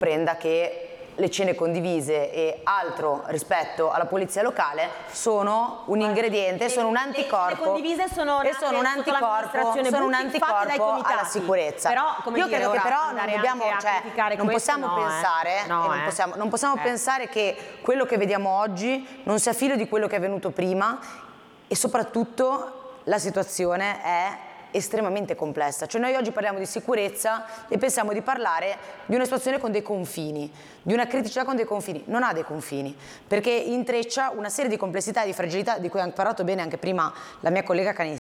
prenda che le cene condivise e altro rispetto alla polizia locale sono un ingrediente, sono un anticorpo e sono un anticorpo alla sicurezza. Però, io credo che però non dobbiamo, non possiamo pensare, non possiamo pensare che quello che vediamo oggi non sia figlio di quello che è avvenuto prima, e soprattutto la situazione è estremamente complessa. Cioè noi oggi parliamo di sicurezza e pensiamo di parlare di una situazione con dei confini, di una criticità con dei confini. Non ha dei confini, perché intreccia una serie di complessità e di fragilità di cui ha parlato bene anche prima la mia collega Canestro.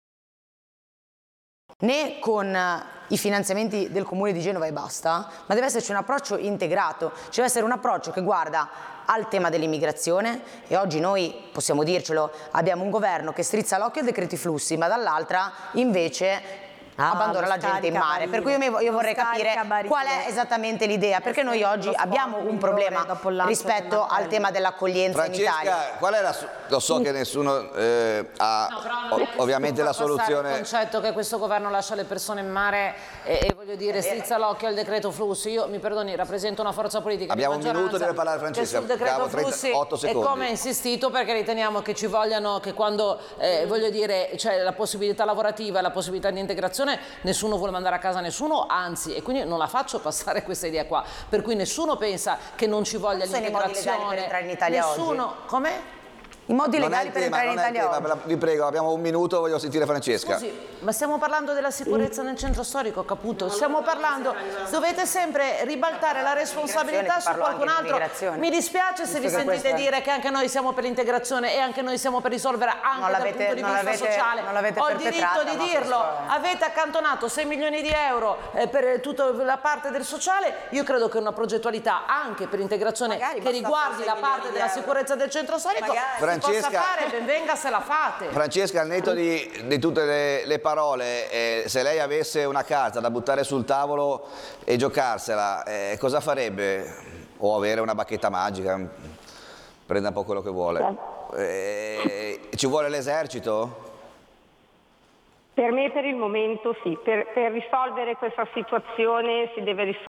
Né con i finanziamenti del Comune di Genova e basta, ma deve esserci un approccio integrato, cioè deve essere un approccio che guarda al tema dell'immigrazione, e oggi noi, possiamo dircelo, abbiamo un governo che strizza l'occhio ai decreti flussi, ma dall'altra invece abbandona la gente in mare. Per cui io vorrei capire qual è esattamente l'idea, perché noi oggi abbiamo un problema rispetto al tema dell'accoglienza in Italia. Qual è lo so che nessuno ha ovviamente la soluzione. Il concetto che questo governo lascia le persone in mare e voglio dire strizza l'occhio al decreto flussi. Io, mi perdoni, rappresento una forza politica. Abbiamo un minuto, deve parlare Francesca. Sul decreto flussi 8 secondi. E come insistito, perché riteniamo che ci vogliano, che quando voglio dire c'è la possibilità lavorativa, la possibilità di integrazione, nessuno vuole mandare a casa nessuno, anzi, e quindi non la faccio passare questa idea qua, per cui nessuno pensa che non ci voglia l'integrazione. Per entrare in Italia oggi? Come? I modi legali per entrare in Italia oggi. Vi prego, abbiamo un minuto, voglio sentire Francesca. Scusi, ma stiamo parlando della sicurezza nel centro storico, Caputo? Stiamo parlando, dovete sempre ribaltare la responsabilità su qualcun altro. Mi dispiace se vi sentite dire che anche noi siamo per l'integrazione e anche noi siamo per risolvere anche dal punto di vista sociale. Ho il diritto di dirlo. Avete accantonato 6 milioni di euro per tutta la parte del sociale. Io credo che una progettualità anche per l'integrazione che riguardi la parte della sicurezza del centro storico possa fare, ben venga se la fate. Francesca, al netto di tutte le parole, se lei avesse una carta da buttare sul tavolo e giocarsela, cosa farebbe? O avere una bacchetta magica, prenda un po' quello che vuole. Ci vuole l'esercito? Per me per il momento sì, per risolvere questa situazione si deve risolvere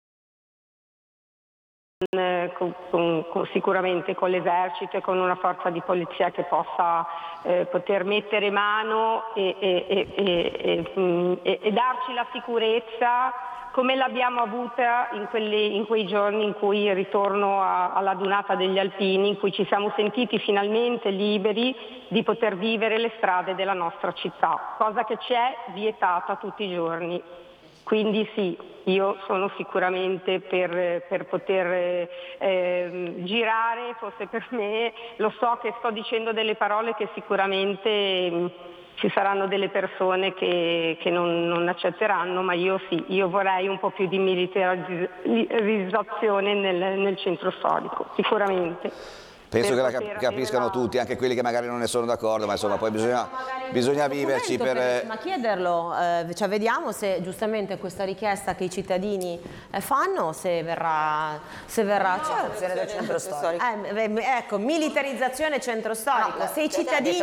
sicuramente con l'esercito e con una forza di polizia che possa poter mettere mano e darci la sicurezza come l'abbiamo avuta in quei giorni in cui il ritorno alla dunata degli Alpini, in cui ci siamo sentiti finalmente liberi di poter vivere le strade della nostra città, cosa che ci è vietata tutti i giorni. Quindi sì, io sono sicuramente per poter girare, forse per me, lo so che sto dicendo delle parole che sicuramente ci saranno delle persone che non accetteranno, ma io sì, io vorrei un po' più di militarizzazione nel centro storico, sicuramente. Penso che la capiscano tutti, anche quelli che magari non ne sono d'accordo, ma insomma poi bisogna viverci per... Ma chiederlo, cioè vediamo se giustamente questa richiesta che i cittadini fanno, se verrà del centro storico. Ecco, militarizzazione centro storico. Se i cittadini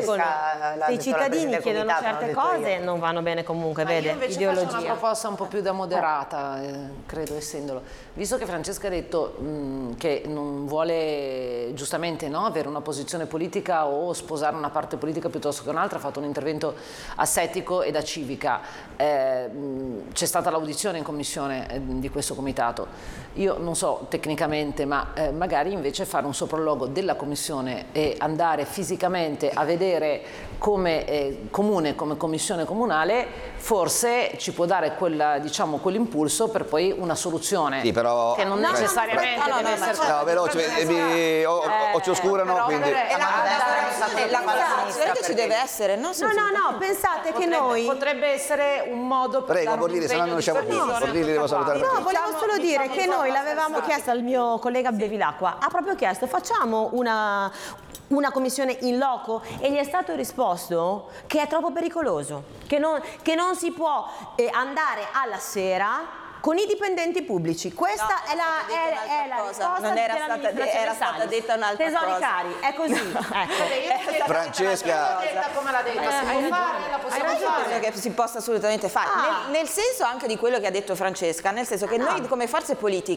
chiedono certe cose non vanno bene comunque, vede, io invece faccio una proposta un po' più da moderata, credo, essendolo. Visto che Francesca ha detto che non vuole giustamente avere una posizione politica o sposare una parte politica piuttosto che un'altra, ha fatto un intervento assettico e da civica. C'è stata l'audizione in commissione di questo comitato. Io non so tecnicamente, ma magari invece fare un sopralluogo della commissione e andare fisicamente a vedere come comune, come commissione comunale, forse ci può dare quell'impulso per poi una soluzione. Sì, però che non necessariamente deve essere... No, veloce, o ci oscurano, quindi... La collaborazione che ci deve essere, no? No, pensate che noi... Potrebbe essere un modo per... Prego, Bordini, se no non riusciamo più. Bordini, devo salutare. No, volevo solo dire che noi l'avevamo chiesto al mio collega Bevilacqua, ha proprio chiesto, facciamo una commissione in loco, e gli è stato risposto che è troppo pericoloso, che non si può andare alla sera con i dipendenti pubblici. Questa è la risposta non era stata detta un'altra cosa. Tesori cari, è così. Ecco. Francesca, come l'ha detta, si può fare, la possiamo fare. Che si possa assolutamente fare, nel senso anche di quello che ha detto Francesca, nel senso che noi come forze politiche